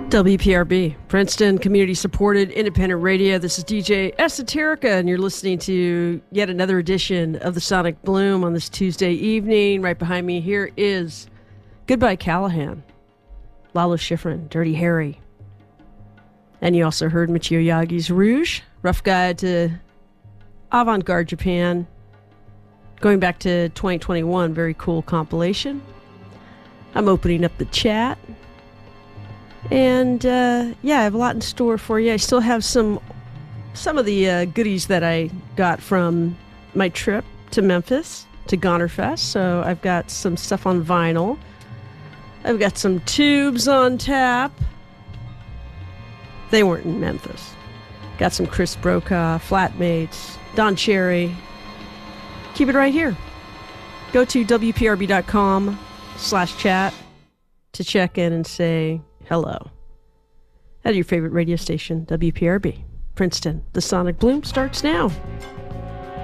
WPRB, Princeton community-supported independent radio. This is DJ Esoterica, and you're listening to yet another edition of the Sonic Bloom on this Tuesday evening. Right behind me here is Goodbye Callahan, Lalo Schifrin, Dirty Harry. And you also heard Michio Yagi's Rouge, Rough Guide to Avant-Garde Japan, going back to 2021, very cool compilation. I'm opening up the chat. And, I have a lot in store for you. I still have some of the goodies that I got from my trip to Memphis, to Gonerfest. So I've got some stuff on vinyl. I've got some tubes on tap. They weren't in Memphis. Got some Chris Brokaw, Flatmates, Don Cherry. Keep it right here. Go to WPRB.com/chat to check in and say hello. At your favorite radio station, WPRB, Princeton. The Sonic Bloom starts now.